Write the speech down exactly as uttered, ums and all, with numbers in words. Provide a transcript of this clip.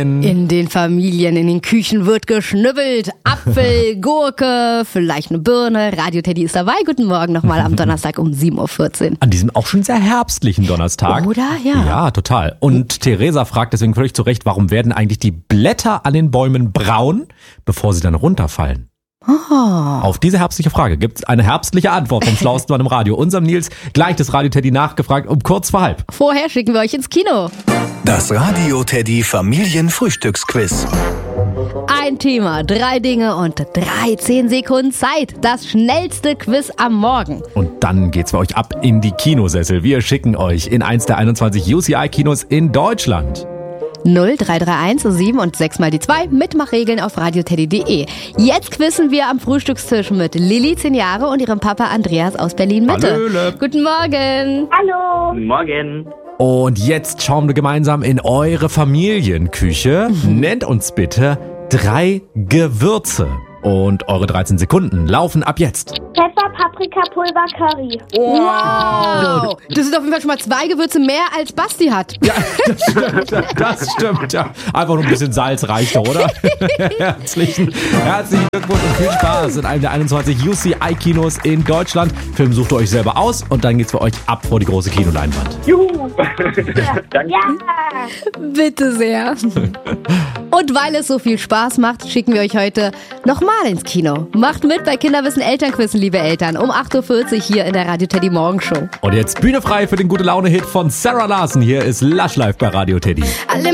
In den Familien, in den Küchen wird geschnibbelt. Apfel, Gurke, vielleicht eine Birne. Radio Teddy ist dabei. Guten Morgen nochmal am Donnerstag um sieben Uhr vierzehn. An diesem auch schon sehr herbstlichen Donnerstag. Oder? Ja. Ja, total. Und Theresa fragt deswegen völlig zu Recht, warum werden eigentlich die Blätter an den Bäumen braun, bevor sie dann runterfallen? Oh. Auf diese herbstliche Frage gibt es eine herbstliche Antwort vom schlauesten Mann im Radio, unserem Nils. Gleich das Radio Teddy nachgefragt um kurz vor halb. Vorher schicken wir euch ins Kino. Das Radio Teddy Familienfrühstücksquiz. Ein Thema, drei Dinge und dreizehn Sekunden Zeit. Das schnellste Quiz am Morgen. Und dann geht's für euch ab in die Kinosessel. Wir schicken euch in eins der einundzwanzig U C I-Kinos in Deutschland. null drei drei eins sieben und sechs mal die zwei. Mitmachregeln auf radioteddy punkt de. Jetzt quizzen wir am Frühstückstisch mit Lilly, zehn Jahre, und ihrem Papa Andreas aus Berlin-Mitte. Hallöle. Guten Morgen. Hallo. Guten Morgen. Und jetzt schauen wir gemeinsam in eure Familienküche. Mhm. Nennt uns bitte drei Gewürze. Und eure dreizehn Sekunden laufen ab jetzt. Pfeffer, Paprika, Pulver, Curry. Wow. Das sind auf jeden Fall schon mal zwei Gewürze mehr, als Basti hat. Ja, das stimmt. Das stimmt, ja. Einfach nur ein bisschen Salz reicht doch, oder? Herzlichen, herzlichen Glückwunsch und viel Spaß in einem der einundzwanzig U C I-Kinos in Deutschland. Film sucht ihr euch selber aus und dann geht's für euch ab vor die große Kinoleinwand. Juhu. Danke. Ja. Bitte sehr. Und weil es so viel Spaß macht, schicken wir euch heute nochmal ins Kino. Macht mit bei Kinderwissen Elternquizen, liebe Eltern, um acht Uhr vierzig hier in der Radio Teddy Morgenshow. Und jetzt Bühne frei für den Gute-Laune-Hit von Sarah Larson. Hier ist Lush Life bei Radio Teddy. Alle